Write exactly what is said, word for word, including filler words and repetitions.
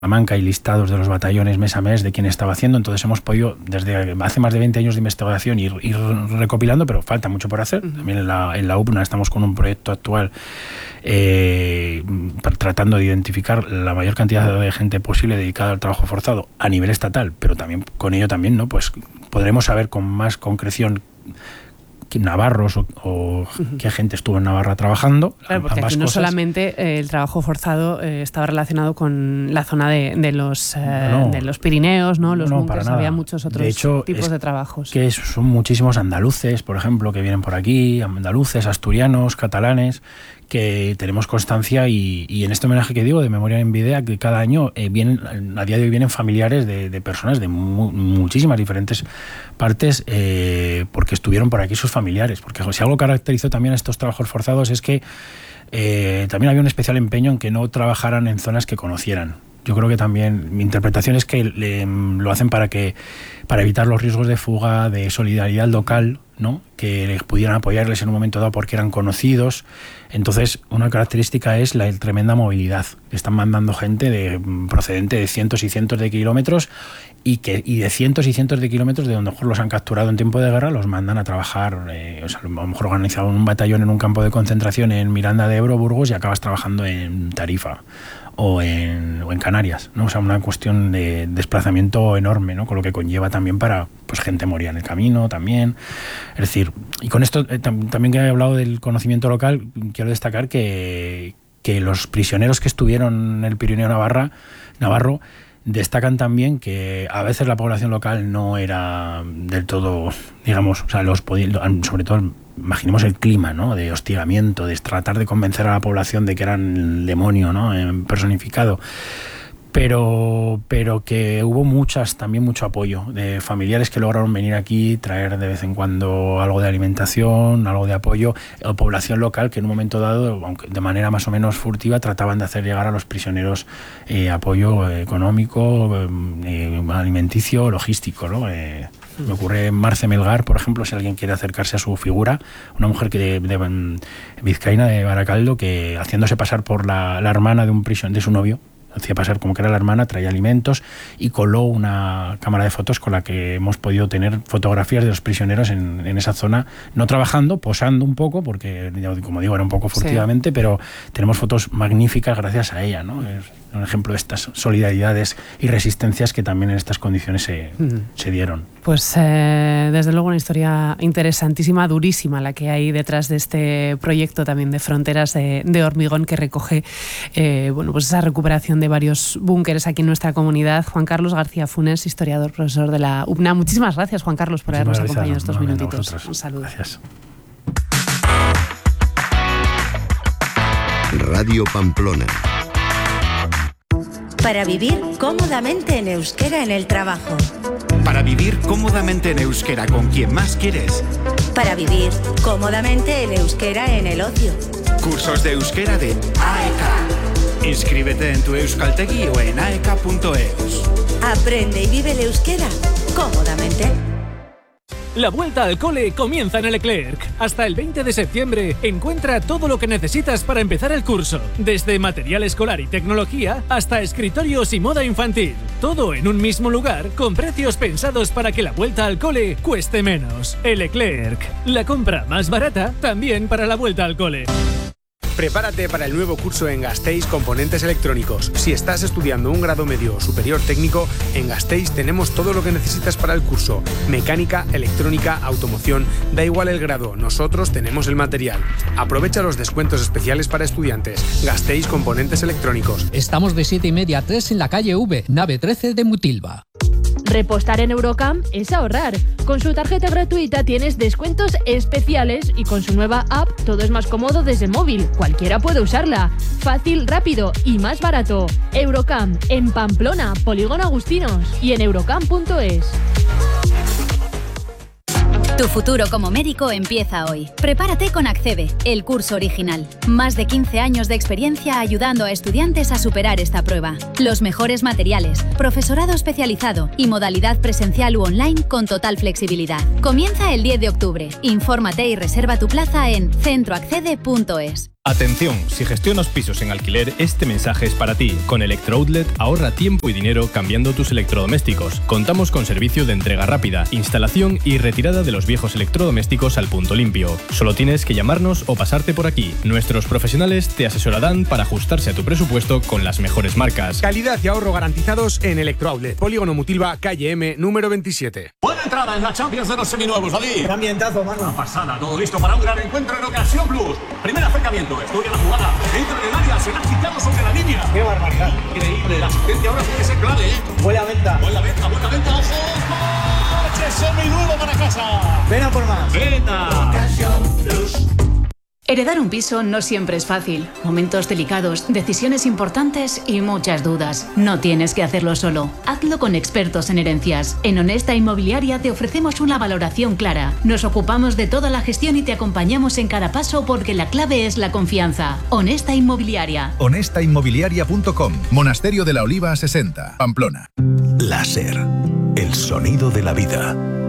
Salamanca y listados de los batallones mes a mes de quién estaba haciendo. Entonces hemos podido, desde hace más de veinte años de investigación, ir, ir recopilando, pero falta mucho por hacer. Uh-huh. También en la, en la U P N A estamos con un proyecto actual eh, tratando de identificar la mayor cantidad de gente posible dedicada al trabajo forzado a nivel estatal, pero también con ello también, ¿no? Pues podremos saber con más concreción navarros o, o uh-huh. qué gente estuvo en Navarra trabajando. Claro, porque aquí no cosas. solamente eh, el trabajo forzado eh, estaba relacionado con la zona de, de, los, eh, no, de los Pirineos, ¿no? Los no, búnkers, había muchos otros de hecho, tipos de trabajos. Que son muchísimos andaluces, por ejemplo, que vienen por aquí, andaluces, asturianos, catalanes, que tenemos constancia y, y en este homenaje que digo de Memoria en Videa, que cada año eh, vienen, a día de hoy vienen familiares de, de personas de mu- muchísimas diferentes partes eh, porque estuvieron por aquí sus familiares, porque si algo caracterizó también a estos trabajos forzados es que eh, también había un especial empeño en que no trabajaran en zonas que conocieran. Yo creo que también mi interpretación es que le, lo hacen para que para evitar los riesgos de fuga, de solidaridad local, ¿no? Que les pudieran apoyarles en un momento dado porque eran conocidos. Entonces, una característica es la tremenda movilidad. Están mandando gente de, procedente de cientos y cientos de kilómetros y, que, y de cientos y cientos de kilómetros de donde a lo mejor los han capturado en tiempo de guerra, los mandan a trabajar. Eh, o sea, a lo mejor organizaban un batallón en un campo de concentración en Miranda de Ebro, Burgos, y acabas trabajando en Tarifa o en, o en Canarias, ¿no? O sea, una cuestión de desplazamiento enorme, ¿no? Con lo que conlleva también para, pues, gente moría en el camino también. Es decir, y con esto eh, tam- también que he hablado del conocimiento local, quiero destacar que, que los prisioneros que estuvieron en el Pirineo Navarra, Navarro destacan también que a veces la población local no era del todo, digamos, o sea, los podían, sobre todo, imaginemos el clima, ¿no? De hostigamiento, de tratar de convencer a la población de que eran el demonio, ¿no? personificado. Pero, pero que hubo muchas, también mucho apoyo de familiares que lograron venir aquí, traer de vez en cuando algo de alimentación, algo de apoyo, o población local que en un momento dado, aunque de manera más o menos furtiva, trataban de hacer llegar a los prisioneros eh, apoyo económico, eh, alimenticio, logístico, ¿no? Eh, me ocurre en Marce Melgar, por ejemplo, si alguien quiere acercarse a su figura, una mujer que de, de, de vizcaína, de Baracaldo, que haciéndose pasar por la, la hermana de un prisionero, de su novio, hacía pasar como que era la hermana, traía alimentos y coló una cámara de fotos con la que hemos podido tener fotografías de los prisioneros en, en esa zona, no trabajando, posando un poco, porque como digo, era un poco furtivamente, sí. Pero tenemos fotos magníficas gracias a ella, ¿no? Es un ejemplo de estas solidaridades y resistencias que también en estas condiciones se, mm. se dieron. Pues eh, desde luego una historia interesantísima, durísima, la que hay detrás de este proyecto también de Fronteras de, de Hormigón, que recoge eh, bueno, pues esa recuperación de varios búnkeres aquí en nuestra comunidad. Juan Carlos García Funes, historiador, profesor de la U P N A. Muchísimas gracias, Juan Carlos, por habernos acompañado estos no, minutitos. Un saludo. Gracias. Radio Pamplona. Para vivir cómodamente en euskera en el trabajo. Para vivir cómodamente en euskera con quien más quieres. Para vivir cómodamente en euskera en el ocio. Cursos de euskera de A E K. Inscríbete en tu Euskaltegi o en a e k punto e u s. Aprende y vive el euskera cómodamente. La vuelta al cole comienza en Leclerc. Hasta el veinte de septiembre encuentra todo lo que necesitas para empezar el curso. Desde material escolar y tecnología hasta escritorios y moda infantil. Todo en un mismo lugar con precios pensados para que la vuelta al cole cueste menos. Leclerc. La compra más barata también para la vuelta al cole. Prepárate para el nuevo curso en Gasteiz Componentes Electrónicos. Si estás estudiando un grado medio o superior técnico, en Gasteiz tenemos todo lo que necesitas para el curso. Mecánica, electrónica, automoción, da igual el grado, nosotros tenemos el material. Aprovecha los descuentos especiales para estudiantes. Gasteiz Componentes Electrónicos. Estamos de siete y media a tres en la calle V, nave trece de Mutilva. Repostar en Eurocam es ahorrar. Con su tarjeta gratuita tienes descuentos especiales y con su nueva app todo es más cómodo desde el móvil. Cualquiera puede usarla. Fácil, rápido y más barato. Eurocam en Pamplona, Polígono Agustinos y en eurocam punto es. Tu futuro como médico empieza hoy. Prepárate con Accede, el curso original. Más de quince años de experiencia ayudando a estudiantes a superar esta prueba. Los mejores materiales, profesorado especializado y modalidad presencial u online con total flexibilidad. Comienza el diez de octubre. Infórmate y reserva tu plaza en centro accede punto es. Atención, si gestionas pisos en alquiler, este mensaje es para ti. Con Electrooutlet ahorra tiempo y dinero cambiando tus electrodomésticos. Contamos con servicio de entrega rápida, instalación y retirada de los viejos electrodomésticos al punto limpio. Solo tienes que llamarnos o pasarte por aquí. Nuestros profesionales te asesorarán para ajustarse a tu presupuesto con las mejores marcas. Calidad y ahorro garantizados en Electrooutlet. Polígono Mutilva, calle M, número veintisiete. Buena entrada en la Champions de los seminuevos, David. Qué ambientazo, mano. Una pasada, todo listo para un gran encuentro en Ocasión Plus. Primer acercamiento. Estudia la jugada, dentro del área, se la ha quitado sobre la línea. ¡Qué barbaridad! Increíble, la asistencia ahora tiene que ser clave, ¿eh? Buena venta. Buena venta, buena venta, ojos. ¡Coche seminuevo para casa! Ven a por más. Venta. Ocasión Plus. Heredar un piso no siempre es fácil. Momentos delicados, decisiones importantes y muchas dudas. No tienes que hacerlo solo. Hazlo con expertos en herencias. En Honesta Inmobiliaria te ofrecemos una valoración clara. Nos ocupamos de toda la gestión y te acompañamos en cada paso porque la clave es la confianza. Honesta Inmobiliaria. honesta inmobiliaria punto com. Monasterio de la Oliva sesenta, Pamplona. Láser. El sonido de la vida.